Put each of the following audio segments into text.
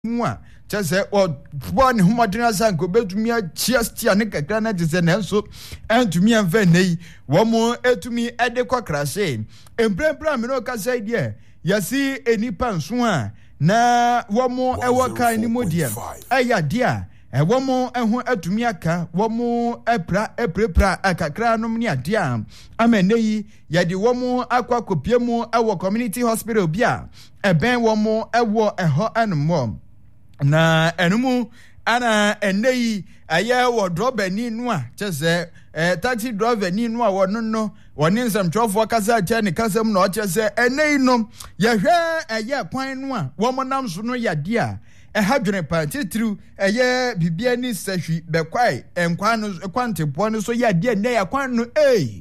Mwa chese o bone humodina sanko betumi a chiastia ne kakra na tese nanso antumi anfa nei wo mo etumi ede kwokrase emprempra me no kasa die yasi enipa nso a na wo mo ewo kan ni modiem aya dia wo mo eho atumi aka wo mo eprepra akakra no ne adia amenei yade wo mo akwa kopie mu ewo community hospital bia eben wo mo ewo eho anmo na enumu ana enei aye wo driver ni nu a chese taxi driver ni nu a wono no woni nsam twofo kasa cha ne kasam na o chese enei no ye hwe aye kwan nu a wo mo nam so no yade a hadwene pa titru eye bibia ni sahwi bekwai enkwan no kwantepo no so yade enei akwan no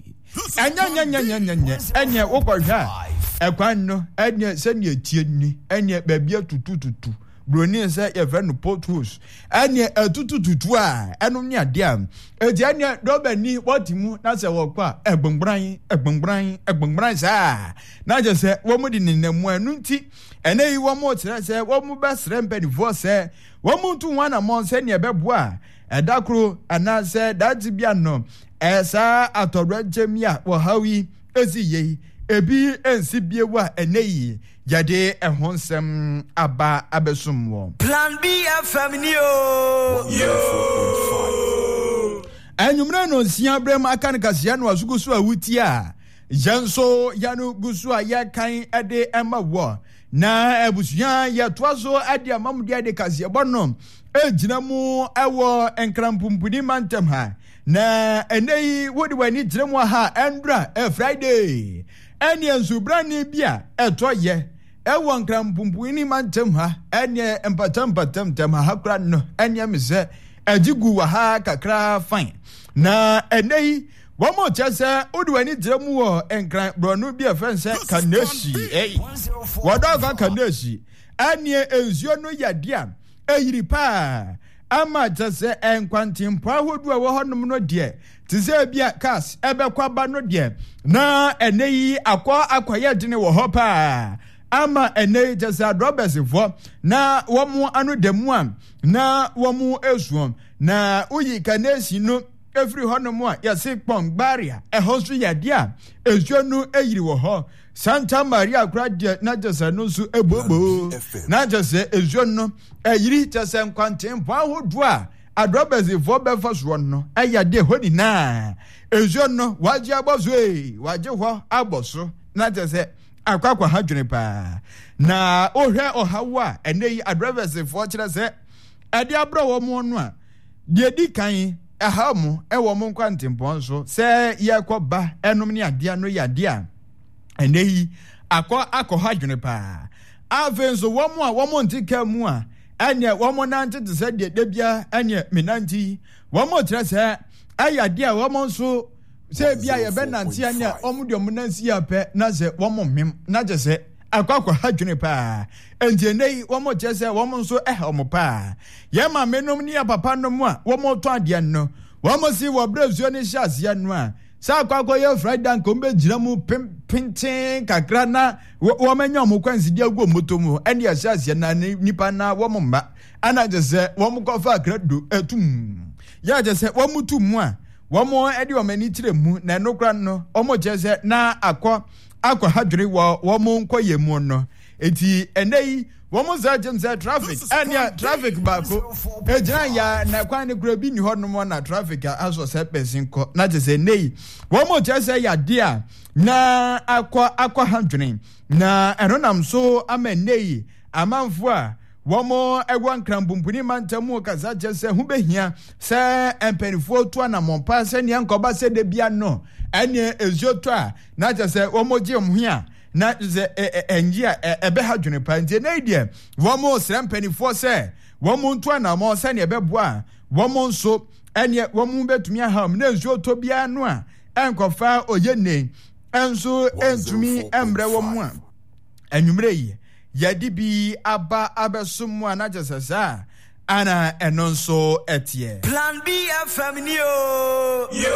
anya enye wokohwa ekwan no enye sene tie ni enye babia tutu broni say ye friend potholes anya atutututu a eno ne ade am edi anya dobani wotimu na se wo kwa egbengbran sa na je se wo mu di ninamu anu nti ene yi wo mu kire se wo mu besre mpanifo se wo mu tu wana mon se ne beboa edakro ana se dati bia no esa atodwa jemia wo hawi eziye ebi ensi biewa eneyi yade ehonsem aba abesumwo Plan B FM yo anyumre no sia brem aka ne kasia no asugusu awuti a janso yanu gusu a yakan ade emawo na ebusuya yatoazo ade amamde ade kasia bono ejina mu ewo enkrampumpundi mantem ha na eneyi wodi wani jiremu ha endra Friday eni ensubrani bia etoye ewo nkrampumpundi mantem ha eni empatam tem ha kra no eni meze ajigu wa ha kakra fine na eneyi womo chese odi wani jiremu wo enkran bronu bia fense kaneshi wadoga kaneshi eni enzuo no yadia eyiri pa ama chese enkwantimpo ahodu wo honum no de tise bia kas ebekwa ba no de na eneyi akwaye dine wo ho pa ama eneyi chese adrobesifo na womu anu demu am na womu esuom na uyi kanesi no every honum a yase kpon baria ehonso yade a esuonu eyiri wo ho Santa Maria Gradia na jese no su ebobo na jese esuonu eyiri jese nkwantempo ahodu a adrobesifo befa so no ayade honi na esuonu waje abozo waje ho aboso na jese akwakwa hadwene pa na ohwe ohawa eneyi adrobesifo kire se ade abro wo mo no a de di kan ehamu ewo mo nkwantempo nso se yekoba enom ne ade no yade a eneyi akọ hadwene pa avenzo womo ntika mu a anya womo nante de se de bia anya minanti womo tire se ayade a womo nso se bia ye benanti anya omude omunansi ape na se womo mem na je se akọ hadwene pa enjenei womo je se womo nso omo pa ye ma menom ni papa no mu a womo to ade no womo si wo brazuo ni hyasia no a sa kwakọ ye Friday nko mbe gira mu pintin kakra na wo manya mu kwansi dia go motomu ene ya hyasia na nipa na wo mma ana je se wo mu kofa akrado etum ya je se wo mutu mu a wo mo ede wo mani tire mu na enokra no wo mo je se na akọ hadwere wo mo nkoye mu no eti enei wo mo za jemse traffic ania traffic bako ejina ya na kwan ne kura bi ni ho no na traffic aso se person ko na je se nei wo mo je se ya dia na akọ hadwere na enonam so ama nei amanfo a wo mo egwa nkrambumpuni mantamu kaza je se hu behia se empenifo to na monpa se ne nkoba se de bia no ene ezioto a na je se wo mo je mhia na ze enjia ebe hadwene pa ntie na idie womo srempanifo se womo nto na mo se ne beboa womo nso ene womo betumi aham na nsuo to bia no a enkofa oyene enso entumi embre womo a anwumre yi yadi bi aba abesum a na jesesa ana enonso etie Plan B FM yo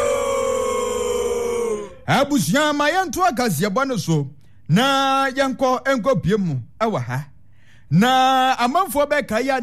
abusia ma yento akasie bone so na enko biemu awa ha na amanfoɔ bɛka ya